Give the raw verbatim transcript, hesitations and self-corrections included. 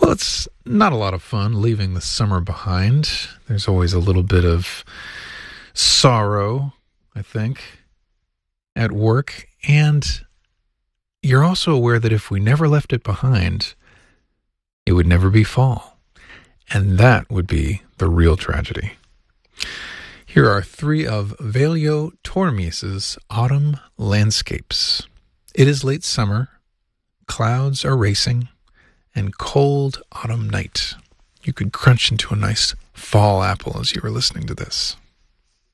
Well, it's not a lot of fun leaving the summer behind. There's always a little bit of sorrow, I think, at work. And you're also aware that if we never left it behind, it would never be fall. And that would be the real tragedy. Here are three of Veljo Tormis's autumn landscapes. It is late summer, clouds are racing, and cold autumn night. You could crunch into a nice fall apple as you were listening to this.